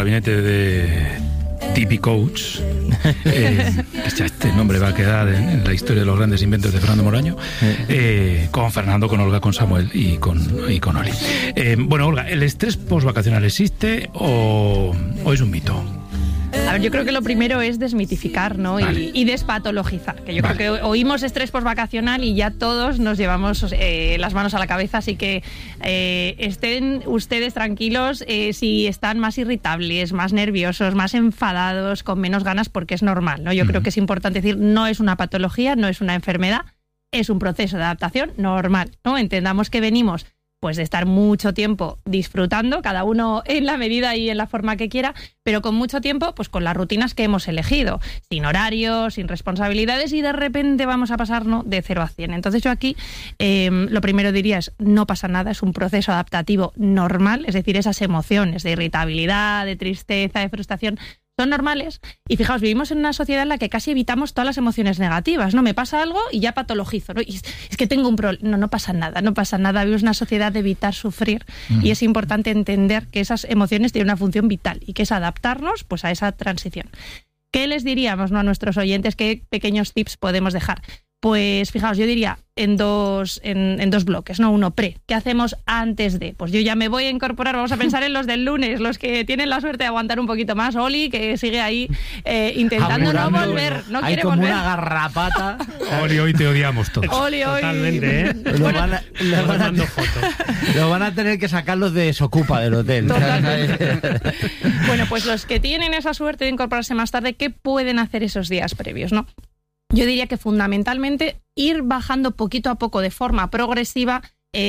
gabinete de Tipi Coach, este nombre va a quedar en la historia de los grandes inventos de Fernando Moraño, con Fernando, con Olga, con Samuel y con Oli. Bueno, Olga, ¿el estrés postvacacional existe o es un mito? A ver, yo creo que lo primero es desmitificar, ¿no? Vale. Y despatologizar. Que yo creo que oímos estrés postvacacional y ya todos nos llevamos las manos a la cabeza. Así que estén ustedes tranquilos si están más irritables, más nerviosos, más enfadados, con menos ganas, porque es normal, ¿no? Yo creo que es importante decir, no es una patología, no es una enfermedad, es un proceso de adaptación normal, ¿no? Entendamos que venimos pues de estar mucho tiempo disfrutando, cada uno en la medida y en la forma que quiera, pero con mucho tiempo, pues con las rutinas que hemos elegido, sin horarios, sin responsabilidades, y de repente vamos a pasarnos de 0 a 100. Entonces yo aquí lo primero diría es, no pasa nada, es un proceso adaptativo normal, es decir, esas emociones de irritabilidad, de tristeza, de frustración, son normales. Y fijaos, vivimos en una sociedad en la que casi evitamos todas las emociones negativas, ¿no? Me pasa algo y ya patologizo, ¿no? Y es que tengo un problema. No pasa nada, no pasa nada. Vivimos una sociedad de evitar sufrir y es importante entender que esas emociones tienen una función vital y que es adaptarnos pues a esa transición. ¿Qué les diríamos, ¿no?, a nuestros oyentes? ¿Qué pequeños tips podemos dejar? Pues fijaos, yo diría en dos bloques, ¿no? Uno, ¿qué hacemos antes de? Pues yo ya me voy a incorporar, vamos a pensar en los del lunes, los que tienen la suerte de aguantar un poquito más. Oli, que sigue ahí intentando apurando, no volver, no quiere como volver. Una garrapata. Oli, hoy te odiamos todos. Oli, hoy. Totalmente, ¿eh? Lo van a tener que sacar los de Desocupa del hotel. Totalmente. Bueno, pues los que tienen esa suerte de incorporarse más tarde, ¿qué pueden hacer esos días previos, no? Yo diría que fundamentalmente ir bajando poquito a poco de forma progresiva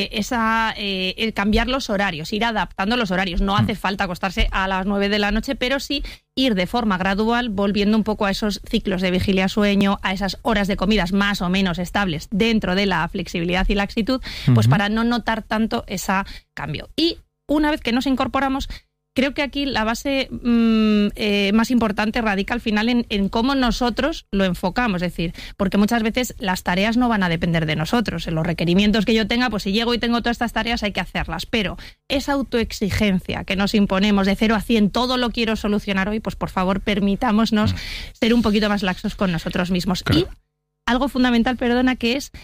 el cambiar los horarios, ir adaptando los horarios. No hace falta acostarse a las 9 de la noche, pero sí ir de forma gradual volviendo un poco a esos ciclos de vigilia-sueño, a esas horas de comidas más o menos estables dentro de la flexibilidad y laxitud, pues para no notar tanto ese cambio. Y una vez que nos incorporamos, creo que aquí la base más importante radica al final en cómo nosotros lo enfocamos, es decir, porque muchas veces las tareas no van a depender de nosotros. En los requerimientos que yo tenga, pues si llego y tengo todas estas tareas hay que hacerlas, pero esa autoexigencia que nos imponemos de 0 a 100, todo lo quiero solucionar hoy, pues por favor permitámonos ser un poquito más laxos con nosotros mismos. Claro. Y algo fundamental, perdona, que es,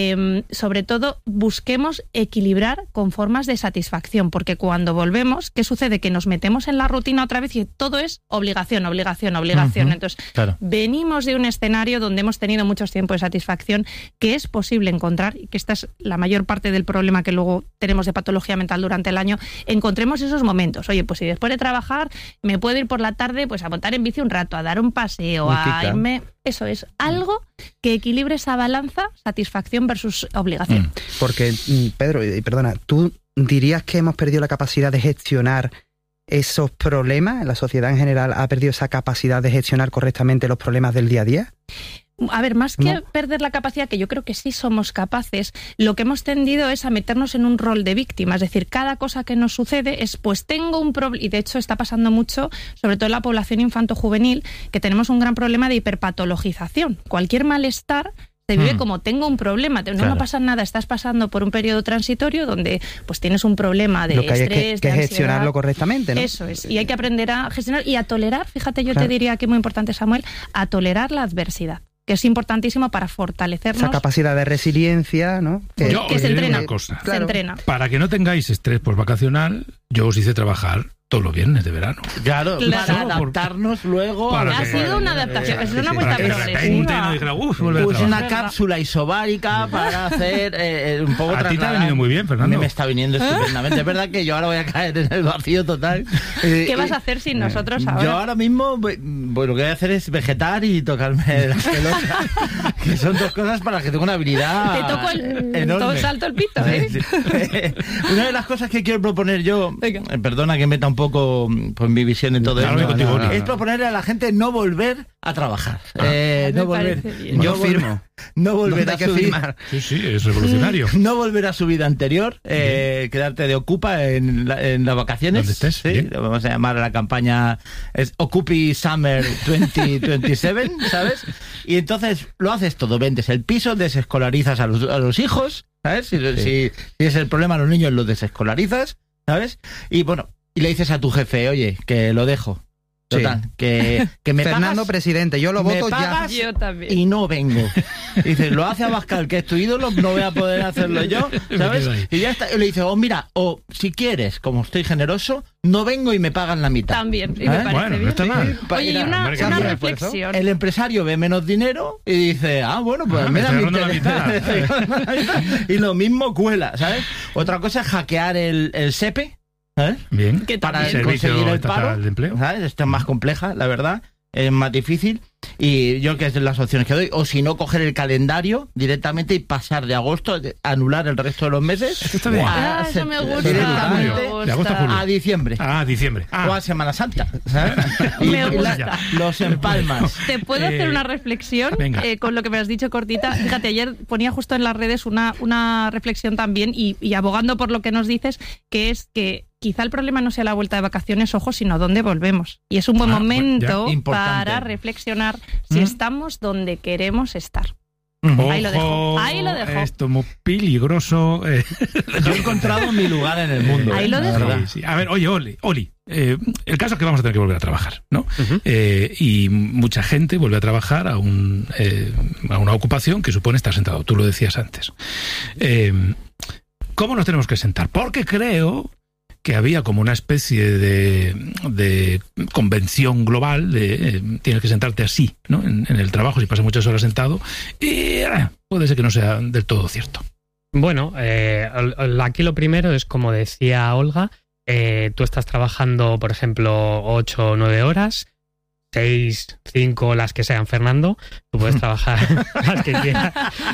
sobre todo, busquemos equilibrar con formas de satisfacción, porque cuando volvemos, ¿qué sucede? Que nos metemos en la rutina otra vez y todo es obligación. Entonces, claro, venimos de un escenario donde hemos tenido mucho tiempo de satisfacción, que es posible encontrar, y que esta es la mayor parte del problema que luego tenemos de patología mental durante el año, encontremos esos momentos. Oye, pues si después de trabajar me puedo ir por la tarde pues a montar en bici un rato, a dar un paseo, a irme... Eso es algo que equilibre esa balanza, satisfacción versus obligación. Porque, Pedro, y perdona, ¿tú dirías que hemos perdido la capacidad de gestionar esos problemas? ¿La sociedad en general ha perdido esa capacidad de gestionar correctamente los problemas del día a día? A ver, más que perder la capacidad, que yo creo que sí somos capaces, lo que hemos tendido es a meternos en un rol de víctima. Es decir, cada cosa que nos sucede es, pues tengo un problema, y de hecho está pasando mucho, sobre todo en la población infanto-juvenil, que tenemos un gran problema de hiperpatologización. Cualquier malestar se vive como tengo un problema, no pasa nada, estás pasando por un periodo transitorio donde pues tienes un problema de lo que hay estrés, es que gestionarlo correctamente, ¿no? Eso es, y hay que aprender a gestionar y a tolerar, fíjate, yo te diría que es muy importante, Samuel, a tolerar la adversidad, que es importantísimo para fortalecernos. Esa capacidad de resiliencia, ¿no? Yo os diré una cosa. Se entrena. Para que no tengáis estrés postvacacional, yo os hice trabajar todos los viernes de verano. Claro, para adaptarnos luego. Ha sido una adaptación, es una vuelta progresiva. Pues una cápsula isobárica para hacer un poco. A ti te ha venido muy bien, Fernando. Me está viniendo estupendamente. Es verdad que yo ahora voy a caer en el vacío total. ¿Qué vas a hacer sin nosotros ahora? Yo ahora mismo, lo que voy a hacer es vegetar y tocarme las pelotas, que son dos cosas para las que tengo una habilidad. Te toco todo salto el pito, ¿eh? Una de las cosas que quiero proponer yo, perdona que meta un poco pues, mi visión en todo esto, es proponerle a la gente no volver a trabajar. No volver. Yo firmo. No volver a subir. Sí, es revolucionario. No volver a su vida anterior, quedarte de ocupa en las vacaciones. ¿Dónde estés? ¿Sí? Lo vamos a llamar a la campaña es Occupy Summer 2027, ¿sabes? Y entonces lo haces todo, vendes el piso, desescolarizas a los hijos, ¿sabes? Si es el problema, los niños los desescolarizas, ¿sabes? Y bueno, y le dices a tu jefe, oye, que lo dejo. Total, Sí. que me Fernando pagas, presidente, yo lo me voto ya. pagas Yo también. y no vengo. Y dices, lo hace Abascal, que es tu ídolo, no voy a poder hacerlo yo, ¿sabes? Y ya está. Y le dices, mira, si quieres, como estoy generoso, no vengo y me pagan la mitad. También, y me parece Bueno, bien. no está mal. Oye, y una Hombre, que una hace un reflexión. El empresario ve menos dinero y dice, bueno, pues me mira, estoy mi ahorrando la interés. Y lo mismo cuela, ¿sabes? Otra cosa es hackear el SEPE, ¿sabes? Bien. Que Para también. Servicio conseguir el Estatal paro, de Empleo. ¿sabes? Esto es más compleja, la verdad, es más difícil. Y yo que es de las opciones que doy, o si no, coger el calendario directamente y pasar de agosto, anular el resto de los meses. Esto está bien. Ah, eso me gusta. directamente me de agosto a julio. gusta. a diciembre. Diciembre. O a Semana Santa, ¿sabes? Me y gusta. los empalmas. ¿Te puedo hacer una reflexión venga. con lo que me has dicho, cortita? Fíjate, ayer ponía justo en las redes una reflexión también y abogando por lo que nos dices, que es que quizá el problema no sea la vuelta de vacaciones, ojo, sino dónde volvemos. Y es un buen momento ya, importante. para reflexionar si estamos donde queremos estar. Ahí lo dejo. Ojo, Ahí lo dejo. Esto es muy peligroso. Yo he encontrado mi lugar en el mundo. Ahí lo la dejo. verdad. Sí. A ver, oye, Oli, el caso es que vamos a tener que volver a trabajar, ¿no? Y mucha gente vuelve a trabajar a una ocupación que supone estar sentado. Tú lo decías antes. ¿Cómo nos tenemos que sentar? Porque creo que había como una especie de convención global de tienes que sentarte así, ¿no? En el trabajo, si pasas muchas horas sentado, y puede ser que no sea del todo cierto. Bueno, aquí lo primero es, como decía Olga, tú estás trabajando, por ejemplo, 8 o 9 horas, 6, 5, las que sean, Fernando, tú puedes trabajar las que quieras,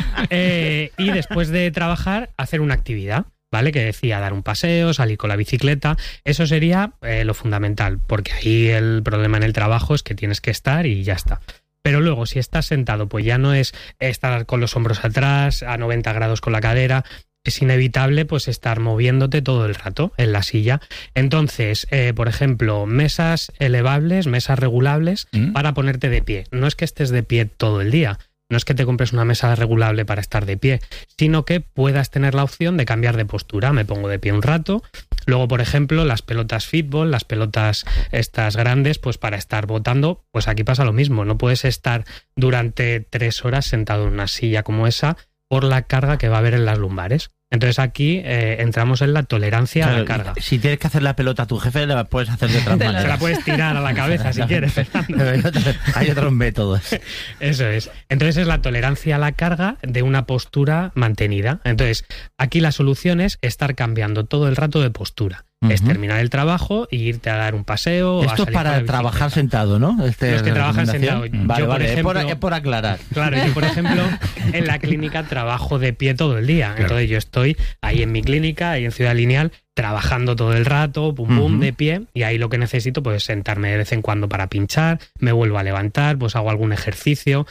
y después de trabajar, hacer una actividad, ¿vale? Que decía dar un paseo, salir con la bicicleta. Eso sería lo fundamental, porque ahí el problema en el trabajo es que tienes que estar y ya está. Pero luego, si estás sentado, pues ya no es estar con los hombros atrás, a 90 grados con la cadera. Es inevitable pues estar moviéndote todo el rato en la silla. Entonces, por ejemplo, mesas elevables, mesas regulables para ponerte de pie. No es que estés de pie todo el día. No es que te compres una mesa regulable para estar de pie, sino que puedas tener la opción de cambiar de postura. Me pongo de pie un rato. Luego, por ejemplo, las pelotas fútbol, las pelotas estas grandes, pues para estar botando, pues aquí pasa lo mismo. No puedes estar durante 3 horas sentado en una silla como esa por la carga que va a haber en las lumbares. Entonces aquí entramos en la tolerancia a la carga. Si tienes que hacer la pelota a tu jefe, la puedes hacer de otras maneras. Se la puedes tirar a la cabeza si quieres, Fernando. Hay otros métodos. Eso es. Entonces es la tolerancia a la carga de una postura mantenida. Entonces aquí la solución es estar cambiando todo el rato de postura. Es terminar el trabajo y irte a dar un paseo. Esto es para trabajar sentado, ¿no? Los que trabajan sentado. Vale, es por aclarar. Claro, yo por ejemplo en la clínica trabajo de pie todo el día. Claro. Entonces yo estoy ahí en mi clínica, ahí en Ciudad Lineal, trabajando todo el rato, pum pum, de pie, y ahí lo que necesito pues es sentarme de vez en cuando para pinchar, me vuelvo a levantar, pues hago algún ejercicio.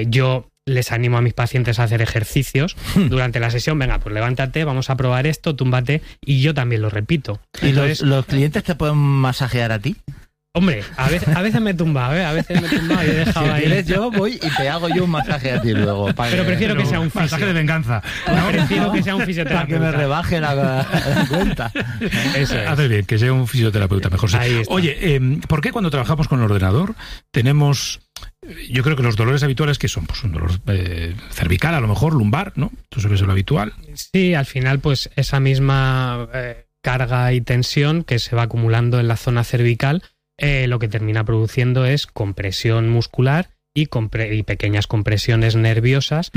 Yo les animo a mis pacientes a hacer ejercicios durante la sesión. Venga, pues levántate, vamos a probar esto, túmbate, y yo también lo repito. ¿Y entonces, los clientes te pueden masajear a ti? Hombre, a veces me he tumbado, a veces me he tumbado y he dejado si ahí. quieres, yo voy y te hago yo un masaje a ti luego. Pero prefiero que sea un fisio. Masaje de venganza. No, prefiero que sea un fisioterapeuta. Para que me rebaje la cuenta. Eso es. Haces bien, que sea un fisioterapeuta, mejor sí. Oye, ¿por qué cuando trabajamos con el ordenador tenemos... Yo creo que los dolores habituales que son, pues un dolor cervical, a lo mejor lumbar, ¿no? Tú sabes lo habitual. Sí, al final pues esa misma carga y tensión que se va acumulando en la zona cervical, lo que termina produciendo es compresión muscular y pequeñas compresiones nerviosas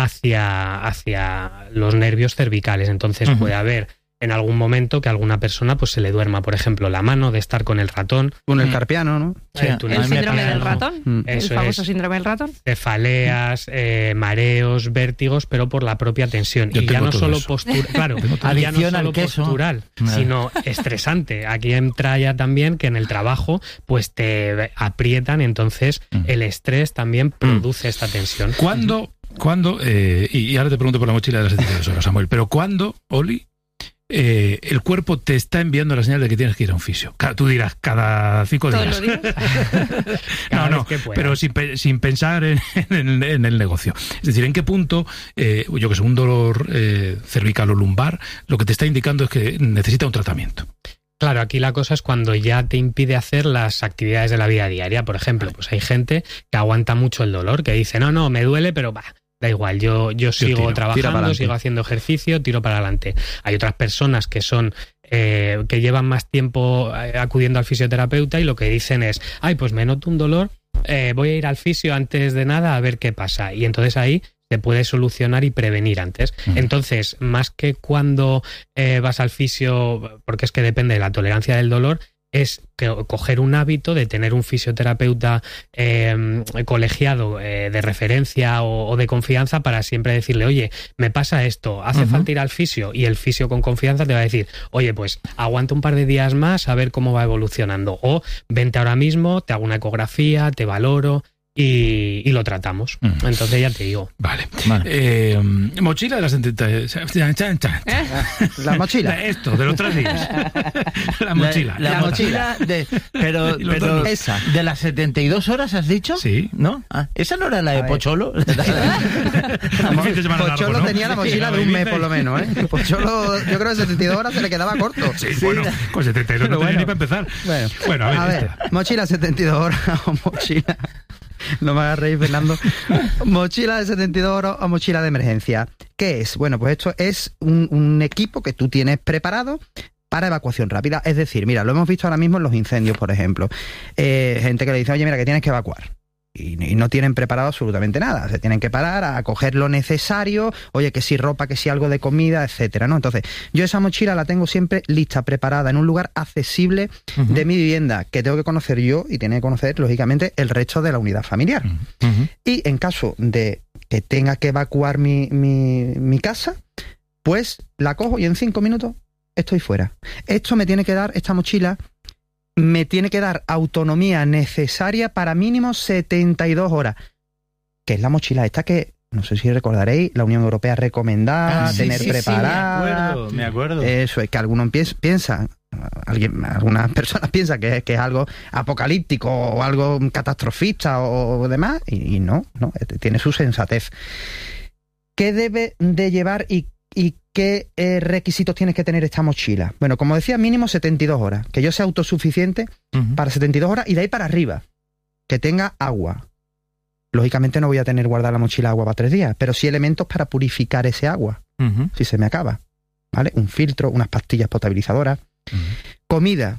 hacia los nervios cervicales. Entonces puede haber en algún momento que a alguna persona pues se le duerma, por ejemplo, la mano de estar con el ratón. Con el carpiano, ¿no? Sí, el síndrome del ratón. Eso el famoso es. síndrome del ratón. Cefaleas, mareos, vértigos, pero por la propia tensión. Y ya no solo claro, ya no solo postural, sino estresante. Aquí entra ya también que en el trabajo pues te aprietan, entonces el estrés también produce esta tensión. ¿Cuándo? Y ahora te pregunto por la mochila de las 72 horas, Samuel, pero ¿cuándo, Oli, el cuerpo te está enviando la señal de que tienes que ir a un fisio? Tú dirás, cada 5 días. No, pero sin pensar en el negocio. Es decir, ¿en qué punto, yo que sé, un dolor cervical o lumbar, lo que te está indicando es que necesita un tratamiento? Claro, aquí la cosa es cuando ya te impide hacer las actividades de la vida diaria. Por ejemplo, pues hay gente que aguanta mucho el dolor, que dice, no, me duele, pero da igual, yo sigo trabajando, sigo haciendo ejercicio, tiro para adelante. Hay otras personas que son que llevan más tiempo acudiendo al fisioterapeuta y lo que dicen es, pues me noto un dolor, voy a ir al fisio antes de nada a ver qué pasa. Y entonces ahí se puede solucionar y prevenir antes. Entonces, más que cuando vas al fisio, porque es que depende de la tolerancia del dolor, es coger un hábito de tener un fisioterapeuta colegiado de referencia o de confianza para siempre decirle, oye, me pasa esto, hace falta ir al fisio, y el fisio con confianza te va a decir, oye, pues aguanta un par de días más a ver cómo va evolucionando, o vente ahora mismo, te hago una ecografía, te valoro y lo tratamos. Entonces ya te digo. Vale. Mochila de las 70... La mochila. Esto, de los 3 días. La mochila. La mochila pero esa. ¿De las 72 horas has dicho? Sí. ¿No? ¿Esa no era la de Pocholo? Pocholo tenía la mochila de un mes por lo menos, ¿eh? Pocholo, yo creo que 72 horas se le quedaba corto. Sí, bueno, con 72 no tenía ni para empezar. Bueno, a ver, mochila 72 horas o mochila... No me hagas reír, Fernando. Mochila de 72 horas o mochila de emergencia. ¿Qué es? Bueno, pues esto es un equipo que tú tienes preparado para evacuación rápida. Es decir, mira, lo hemos visto ahora mismo en los incendios, por ejemplo. Gente que le dice, oye, mira, que tienes que evacuar. Y no tienen preparado absolutamente nada. Se tienen que parar a coger lo necesario, oye, que si ropa, que si algo de comida, etcétera, ¿no? Entonces, yo esa mochila la tengo siempre lista, preparada, en un lugar accesible de mi vivienda, que tengo que conocer yo y tiene que conocer, lógicamente, el resto de la unidad familiar. Y en caso de que tenga que evacuar mi casa, pues la cojo y en 5 minutos estoy fuera. Esto me tiene que dar, esta mochila... me tiene que dar autonomía necesaria para mínimo 72 horas, que es la mochila esta que, no sé si recordaréis, la Unión Europea recomendaba tener preparada. Sí, me acuerdo. Eso es que algunos piensan, algunas personas piensan que es algo apocalíptico o algo catastrofista o demás, y no, tiene su sensatez. ¿Qué debe de llevar y qué requisitos tienes que tener esta mochila? Bueno, como decía, mínimo 72 horas. Que yo sea autosuficiente para 72 horas y de ahí para arriba. Que tenga agua. Lógicamente no voy a tener guardada la mochila agua para 3 días, pero sí elementos para purificar ese agua, si se me acaba. ¿Vale? Un filtro, unas pastillas potabilizadoras. Comida.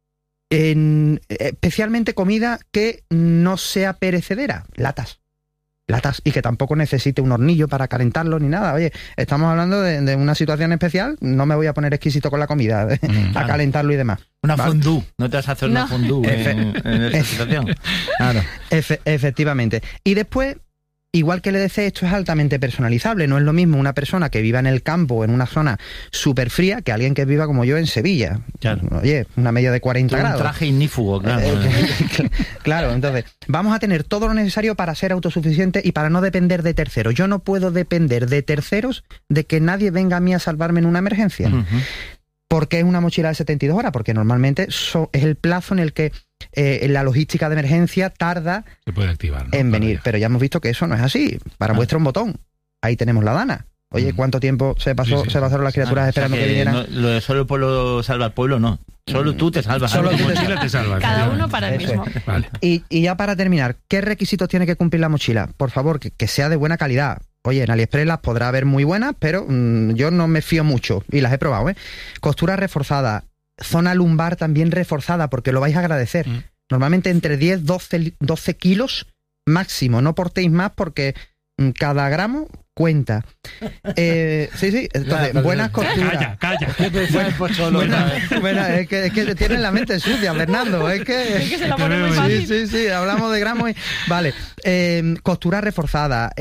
Especialmente comida que no sea perecedera. Latas, y que tampoco necesite un hornillo para calentarlo ni nada. Oye, estamos hablando de una situación especial, no me voy a poner exquisito con la comida a calentarlo y demás. Una fondue, no te vas a hacer una fondue en esta situación. Claro. Efectivamente. Y después, igual que el EDC, esto es altamente personalizable. No es lo mismo una persona que viva en el campo o en una zona súper fría que alguien que viva como yo en Sevilla. Claro. Oye, una media de 40 grados. Un traje ignífugo, claro. Claro, entonces, vamos a tener todo lo necesario para ser autosuficientes y para no depender de terceros. Yo no puedo depender de terceros de que nadie venga a mí a salvarme en una emergencia. ¿Por qué es una mochila de 72 horas? Porque normalmente es el plazo en el que la logística de emergencia tarda se puede activar, ¿no? en venir. Pero ya hemos visto que eso no es así. Para muestra un botón. Ahí tenemos la Dana. Oye, ¿cuánto tiempo se pasaron las criaturas esperando que vinieran? No, lo de solo el pueblo salva al pueblo, no. Solo tú te salvas. Solo tú te salvas. Cada uno para el mismo. Vale. Y ya para terminar, ¿qué requisitos tiene que cumplir la mochila? Por favor, que sea de buena calidad. Oye, en AliExpress las podrá haber muy buenas, pero yo no me fío mucho y las he probado, ¿eh? Costura reforzada, zona lumbar también reforzada, porque lo vais a agradecer. Normalmente entre 10, 12 kilos máximo, no portéis más porque cada gramo cuenta. Sí, entonces, buenas costuras. Calla. Bueno, es que tienen la mente sucia, Fernando. Es que se la pone muy fácil. Sí, hablamos de gramos y... Vale, costura reforzada,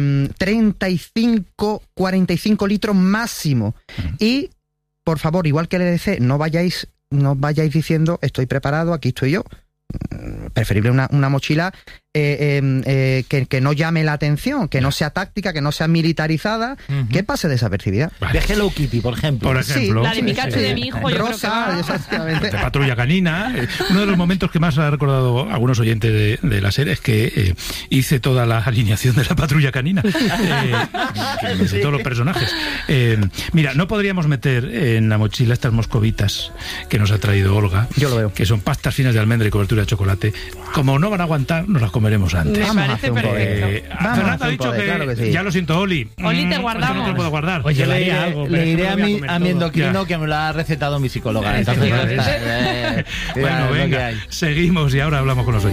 35, 45 litros máximo. Y, por favor, igual que el EDC, no vayáis diciendo, estoy preparado, aquí estoy yo. Preferible una mochila que no llame la atención, que no sea táctica, que no sea militarizada, que pase desapercibida. De Hello Kitty, por ejemplo. Sí, la de Pikachu de mi hijo, yo Rosa, creo que exactamente. De Patrulla Canina. Uno de los momentos que más ha recordado algunos oyentes de la serie es que hice toda la alineación de la Patrulla Canina, de todos los personajes. Mira, no podríamos meter en la mochila estas moscovitas que nos ha traído Olga. Yo lo veo. Que son pastas finas de almendra y cobertura de chocolate. Como no van a aguantar, nos las comeremos antes. Me parece perfecto. Fernando ha dicho que, claro que sí. ya lo siento, Oli. Oli, te esto guardamos. no te lo puedo guardar. Oye, Yo le le diré diré, algo, le pero diré eso a me lo voy mi a comer todo. endocrino Ya. que me lo ha recetado mi psicóloga. Entonces, Efectivamente. ya está, Bueno, es lo que venga, hay. seguimos y ahora hablamos con los oyentes.